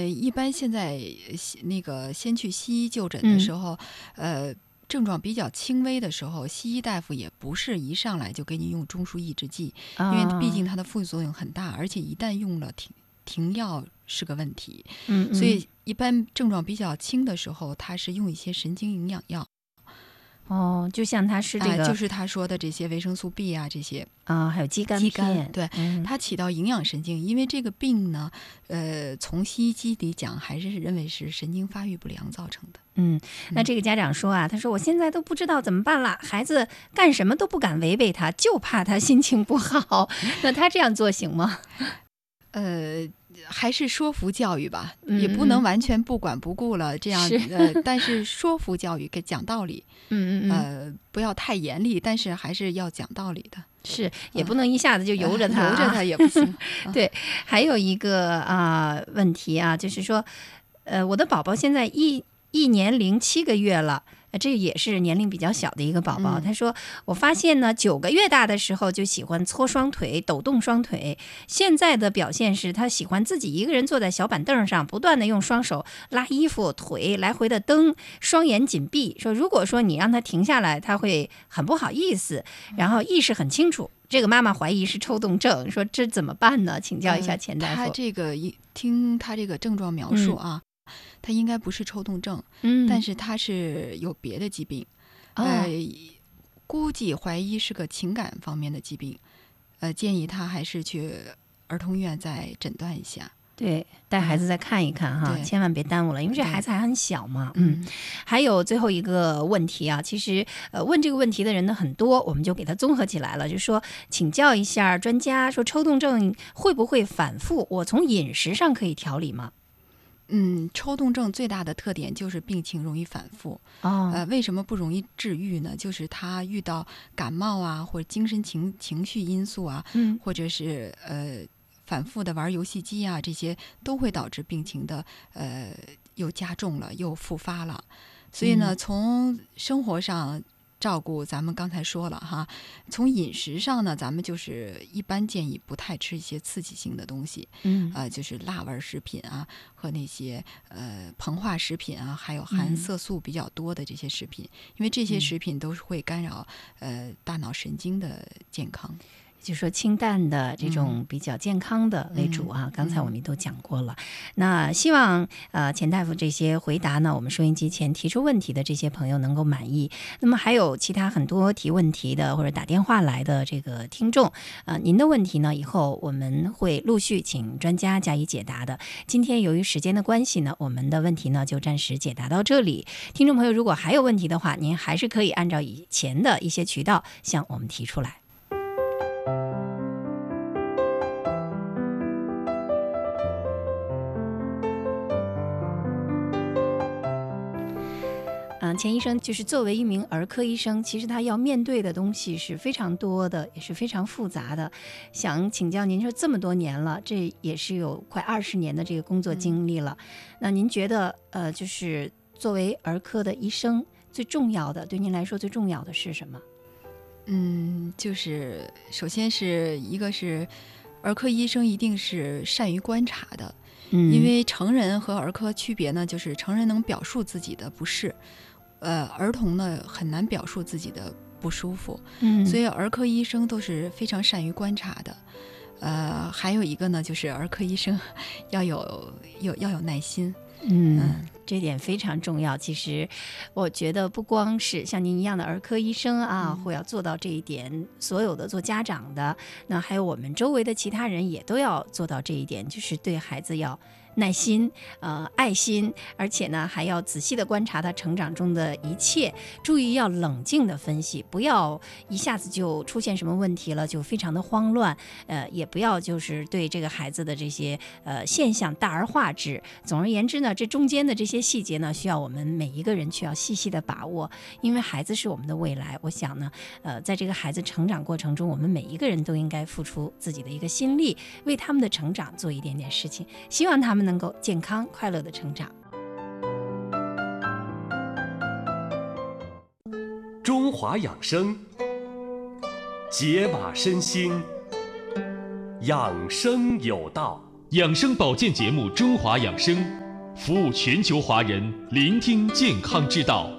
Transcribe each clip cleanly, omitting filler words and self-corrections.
一般现在那个先去西医就诊的时候，症状比较轻微的时候，西医大夫也不是一上来就给你用中枢抑制剂，因为毕竟它的副作用很大，而且一旦用了停药是个问题。所以一般症状比较轻的时候，他是用一些神经营养药。 就像他是这个， 就是他说的这些维生素 B 啊，这些还有肌酐片， 对，它起到营养神经。因为这个病呢，从西医机理讲，还是认为是神经发育不良造成的。 那这个家长说啊，他说我现在都不知道怎么办了，孩子干什么都不敢违背他，就怕他心情不好。那他这样做行吗？ 还是说服教育吧，也不能完全不管不顾了。这样，但是说服教育，给讲道理。不要太严厉，但是还是要讲道理的。 是，也不能一下子就由着他， 由着他也不行。 对，还有一个问题啊，就是说，我的宝宝现在一年07个月了。这也是年龄比较小的一个宝宝。他说我发现呢9个月大的时候就喜欢搓双腿，抖动双腿，现在的表现是他喜欢自己一个人坐在小板凳上，不断的用双手拉衣服，腿来回的蹬，双眼紧闭，说如果说你让他停下来，他会很不好意思，然后意识很清楚。这个妈妈怀疑是抽动症，说这怎么办呢？请教一下钱大夫。 他这个听他这个症状描述啊，他应该不是抽动症，但是他是有别的疾病，估计怀疑是个情感方面的疾病，建议他还是去儿童医院再诊断一下。 对，带孩子再看一看哈，千万别耽误了，因为这孩子还很小嘛。还有最后一个问题啊，其实问这个问题的人呢很多，我们就给他综合起来了，就说请教一下专家，说抽动症会不会反复？我从饮食上可以调理吗？ 抽动症最大的特点就是病情容易反复。为什么不容易治愈呢？就是他遇到感冒啊，或者精神情绪因素啊，或者是反复的玩游戏机啊，这些都会导致病情的又加重了，又复发了。所以呢，从生活上照顾，咱们刚才说了哈，从饮食上呢，咱们就是一般建议不太吃一些刺激性的东西，就是辣味食品啊，和那些膨化食品啊，还有含色素比较多的这些食品，因为这些食品都是会干扰大脑神经的健康。 就说清淡的这种比较健康的为主啊，刚才我们都讲过了。那希望钱大夫这些回答呢，我们收音机前提出问题的这些朋友能够满意。那么还有其他很多提问题的或者打电话来的这个听众，您的问题呢，以后我们会陆续请专家加以解答的。今天由于时间的关系呢，我们的问题呢就暂时解答到这里。听众朋友如果还有问题的话，您还是可以按照以前的一些渠道向我们提出来。钱医生就是作为一名儿科医生，其实他要面对的东西是非常多的，也是非常复杂的。想请教您，说这么多年了，这也是有快20年的这个工作经历了，那您觉得就是作为儿科的医生，最重要的，对您来说最重要的是什么？ 就是首先是一个是儿科医生一定是善于观察的，因为成人和儿科区别呢，就是成人能表述自己的不适，儿童呢很难表述自己的不舒服，所以儿科医生都是非常善于观察的。还有一个呢，就是儿科医生要有耐心。 这点非常重要。其实我觉得不光是像您一样的儿科医生啊，会要做到这一点，所有的做家长的，那还有我们周围的其他人也都要做到这一点，就是对孩子要耐心爱心，而且呢还要仔细的观察他成长中的一切，注意要冷静的分析，不要一下子就出现什么问题了就非常的慌乱，也不要就是对这个孩子的这些现象大而化之。总而言之呢，这中间的这些细节呢，需要我们每一个人去要细细的把握，因为孩子是我们的未来。我想呢在这个孩子成长过程中，我们每一个人都应该付出自己的一个心力，为他们的成长做一点点事情，希望他们能够健康快乐的成长。 中华养生，解码身心，养生有道。 养生保健节目《中华养生》，服务全球华人，聆听健康之道。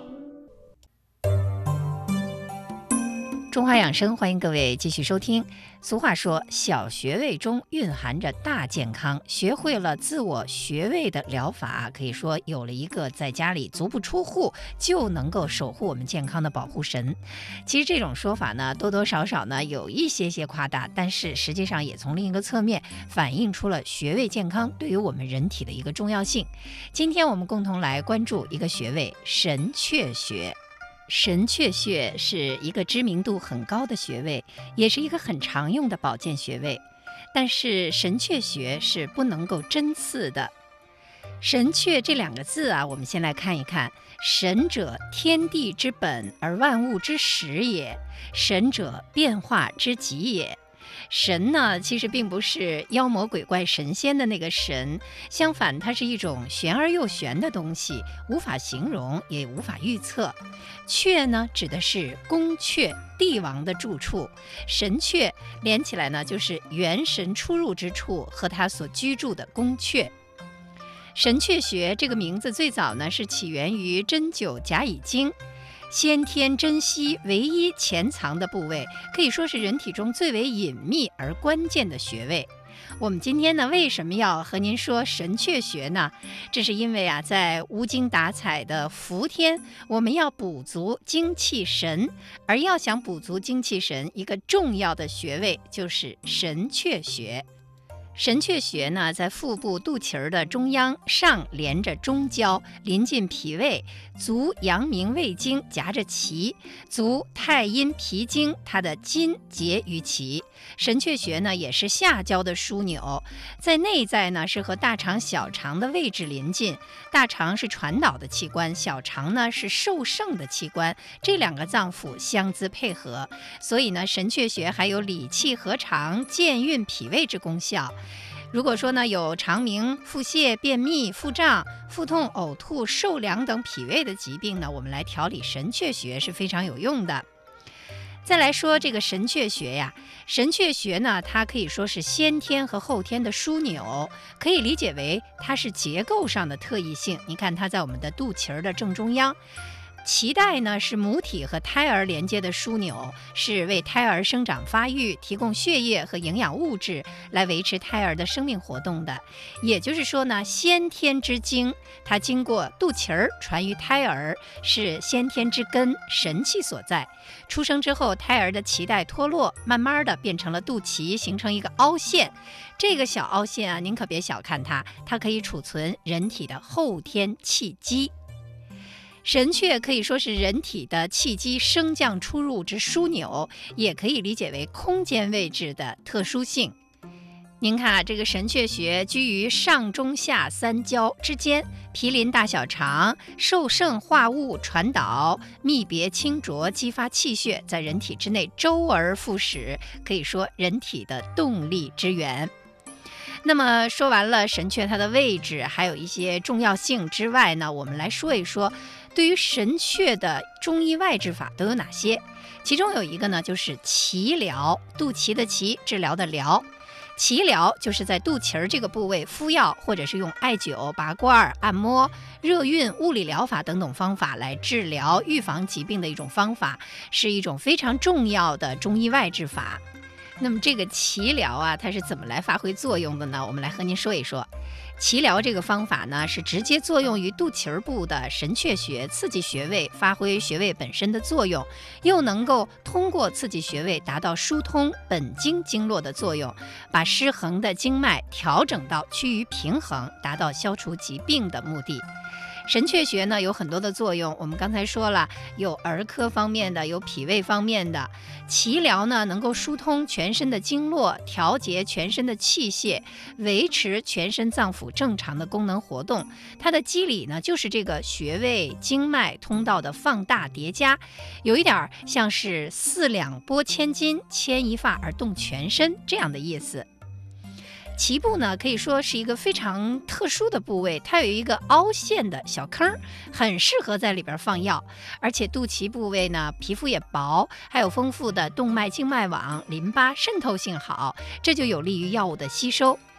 中华养生，欢迎各位继续收听。俗话说，小穴位中蕴含着大健康，学会了自我穴位的疗法，可以说有了一个在家里足不出户就能够守护我们健康的保护神。其实这种说法呢，多多少少呢有一些夸大，但是实际上也从另一个侧面反映出了穴位健康对于我们人体的一个重要性。今天我们共同来关注一个穴位——神阙穴。神阙穴是一个知名度很高的穴位，也是一个很常用的保健穴位。但是神阙穴是不能够针刺的。神阙这两个字啊，我们先来看一看。神者，天地之本而万物之始也；神者，变化之极也。神呢，其实并不是妖魔鬼怪神仙的那个神，相反，它是一种玄而又玄的东西，无法形容，也无法预测。阙呢，指的是宫阙，帝王的住处。神阙连起来呢，就是元神出入之处和他所居住的宫阙。神阙穴这个名字最早呢，是起源于针灸甲乙经。先天珍稀唯一潜藏的部位，可以说是人体中最为隐秘而关键的穴位。我们今天呢，为什么要和您说神阙穴呢？这是因为啊，在无精打采的伏天，我们要补足精气神，而要想补足精气神，一个重要的穴位就是神阙穴。神阙穴呢，在腹部肚脐儿的中央，上连着中焦，临近脾胃，足阳明胃经夹着脐，足太阴脾经，它的筋结于脐。神阙穴呢，也是下焦的枢纽，在内在呢是和大肠、小肠的位置临近。大肠是传导的器官，小肠呢是受盛的器官，这两个脏腑相滋配合，所以呢，神阙穴还有理气和肠、健运脾胃之功效。如果说呢有肠鸣、腹泻、便秘、腹胀、腹痛、呕吐、受凉等脾胃的疾病呢，我们来调理神阙穴是非常有用的。再来说这个神阙穴呀，神阙穴呢，它可以说是先天和后天的枢纽，可以理解为它是结构上的特异性。你看它在我们的肚脐儿的正中央。脐带呢是母体和胎儿连接的枢纽，是为胎儿生长发育提供血液和营养物质，来维持胎儿的生命活动的。也就是说呢，先天之精，它经过肚脐儿传于胎儿，是先天之根，神气所在。出生之后，胎儿的脐带脱落，慢慢的变成了肚脐，形成一个凹陷。这个小凹陷啊，您可别小看它，它可以储存人体的后天气机。神阙可以说是人体的气机升降出入之枢纽，也可以理解为空间位置的特殊性。您看啊，这个神阙穴居于上中下三焦之间，毗邻大小肠，受盛化物传导，泌别清浊，激发气血，在人体之内周而复始，可以说人体的动力之源。那么说完了神阙它的位置还有一些重要性之外呢，我们来说一说对于神阙的中医外治法都有哪些。其中有一个呢，就是脐疗，肚脐的脐，治疗的疗。脐疗就是在肚脐儿这个部位敷药，或者是用艾灸、拔罐、按摩、热运、物理疗法等等方法来治疗预防疾病的一种方法，是一种非常重要的中医外治法。那么这个脐疗啊，它是怎么来发挥作用的呢？我们来和您说一说。脐疗这个方法呢，是直接作用于肚脐儿部的神阙穴，刺激穴位，发挥穴位本身的作用，又能够通过刺激穴位达到疏通本经经络的作用，把失衡的经脉调整到趋于平衡，达到消除疾病的目的。神阙穴呢有很多的作用，我们刚才说了，有儿科方面的，有脾胃方面的。脐疗呢能够疏通全身的经络，调节全身的气血，维持全身脏腑正常的功能活动。它的机理呢就是这个穴位经脉通道的放大叠加，有一点像是四两拨千斤，牵一发而动全身这样的意思。脐部呢可以说是一个非常特殊的部位，它有一个凹陷的小坑，很适合在里边放药。而且肚脐部位呢皮肤也薄，还有丰富的动脉静脉网，淋巴渗透性好，这就有利于药物的吸收。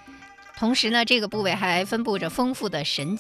同时呢，这个部位还分布着丰富的神